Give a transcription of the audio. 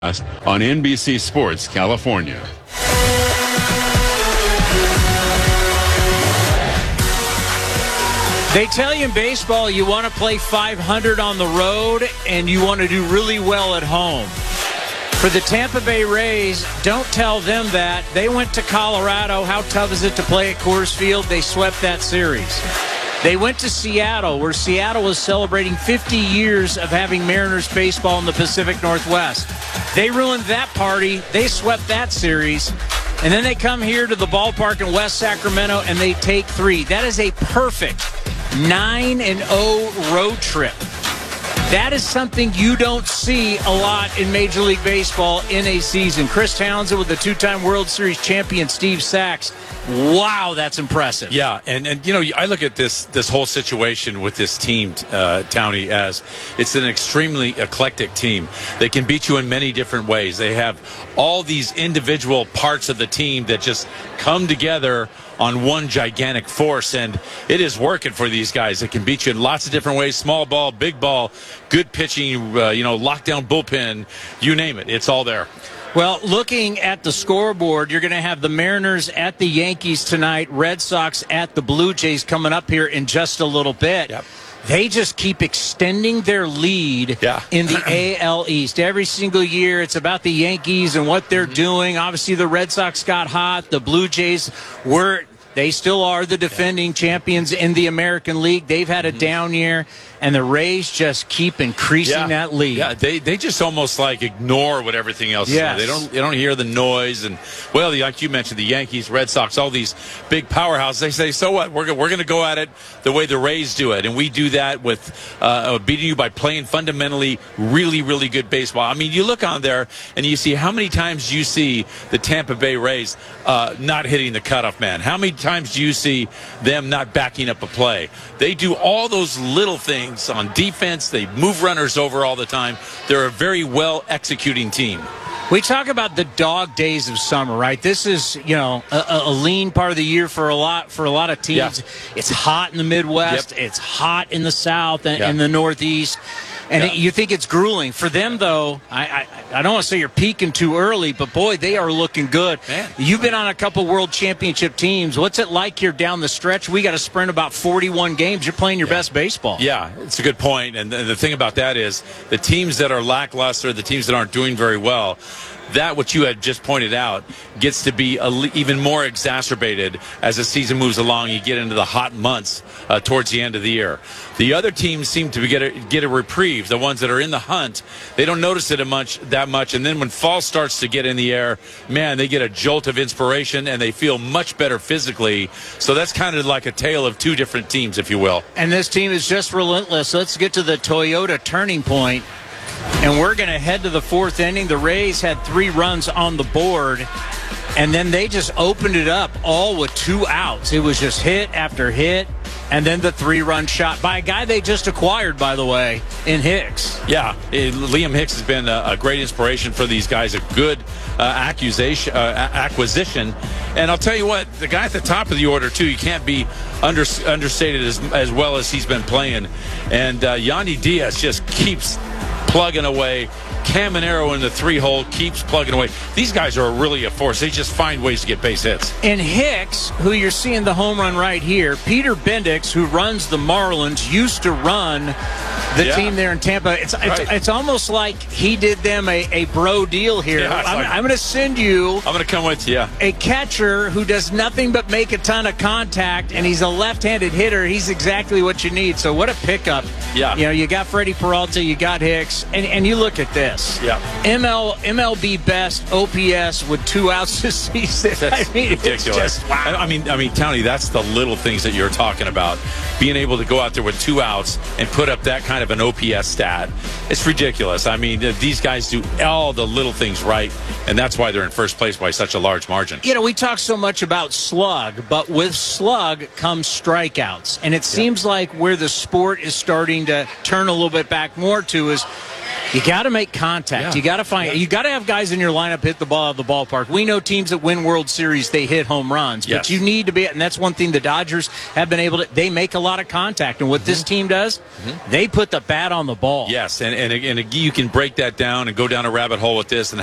on NBC Sports California. They tell you in baseball you want to play 500 on the road and you want to do really well at home. For the Tampa Bay Rays, don't tell them that. They went to Colorado. How tough is it to play at Coors Field? They swept that series. They went to Seattle, where Seattle was celebrating 50 years of having Mariners baseball in the Pacific Northwest. They ruined that party. They swept that series. And then they come here to the ballpark in West Sacramento, and they take 3. That is a perfect 9-0 road trip. That is something you don't see a lot in Major League Baseball in a season. Chris Townsend with the 2-time World Series champion Steve Sachs. Wow, that's impressive. Yeah, and you know, I look at this whole situation with this team, Townie, as it's an extremely eclectic team. They can beat you in many different ways. They have all these individual parts of the team that just come together on one gigantic force, and it is working for these guys. It can beat you in lots of different ways: small ball, big ball, good pitching, lockdown bullpen, you name it. It's all there. Well, looking at the scoreboard, you're going to have the Mariners at the Yankees tonight, Red Sox at the Blue Jays coming up here in just a little bit. Yep. They just keep extending their lead in the AL East. Every single year, it's about the Yankees and what they're doing. Obviously, the Red Sox got hot. The Blue Jays they still are the defending champions in the American League. They've had a down year, and the Rays just keep increasing that lead. Yeah, they just almost like ignore what everything else is doing. They don't hear the noise. And, well, like you mentioned, the Yankees, Red Sox, all these big powerhouses, they say, so what? We're going to go at it the way the Rays do it. And we do that with beating you by playing fundamentally really, really good baseball. I mean, you look on there, and you see how many times you see the Tampa Bay Rays not hitting the cutoff man. How many times do you see them not backing up a play? They do all those little things on defense. They move runners over all the time. They're a very well executing team. We talk about the dog days of summer, right? This is, a lean part of the year for a lot of teams. Yeah. It's hot in the Midwest. Yep. It's hot in the South and in the Northeast. And you think it's grueling. For them, though, I don't want to say you're peaking too early, but, boy, they are looking good. Man. You've been on a couple World Championship teams. What's it like here down the stretch? We got to sprint about 41 games. You're playing your best baseball. Yeah, it's a good point. And the thing about that is the teams that are lackluster, the teams that aren't doing very well, that, what you had just pointed out, gets to be even more exacerbated as the season moves along. You get into the hot months towards the end of the year. The other teams seem to get a reprieve. The ones that are in the hunt, they don't notice it that much. And then when fall starts to get in the air, man, they get a jolt of inspiration and they feel much better physically. So that's kind of like a tale of two different teams, if you will. And this team is just relentless. Let's get to the Toyota turning point. And we're going to head to the fourth inning. The Rays had 3 runs on the board, and then they just opened it up all with 2 outs. It was just hit after hit, and then the 3-run shot by a guy they just acquired, by the way, in Hicks. Yeah, Liam Hicks has been a great inspiration for these guys, a good acquisition. And I'll tell you what, the guy at the top of the order, too, you can't be understated as well as he's been playing. And Yandy Diaz just keeps plugging away. Caminero in the 3-hole keeps plugging away. These guys are really a force. They just find ways to get base hits. And Hicks, who you're seeing the home run right here, Peter Bendix, who runs the Marlins, used to run the team there in Tampa. It's almost like he did them a bro deal here. Yeah, I'm going to send you. I'm going to come with you. A catcher who does nothing but make a ton of contact, and he's a left-handed hitter. He's exactly what you need. So what a pickup. Yeah. You got Freddie Peralta, you got Hicks, and you look at this. Yeah. MLB best OPS with 2 outs this season. That's ridiculous. Just, wow. I mean, Townie, that's the little things that you're talking about. Being able to go out there with 2 outs and put up that kind of an OPS stat. It's ridiculous. I mean, these guys do all the little things right, and that's why they're in first place by such a large margin. We talk so much about slug, but with slug comes strikeouts. And it seems like where the sport is starting to turn a little bit back more to is You got to make contact. Yeah. You got to find. You got to have guys in your lineup hit the ball out of the ballpark. We know teams that win World Series, they hit home runs, but you need to be. And that's one thing the Dodgers have been able to. They make a lot of contact, and what this team does, they put the bat on the ball. Yes, and you can break that down and go down a rabbit hole with this and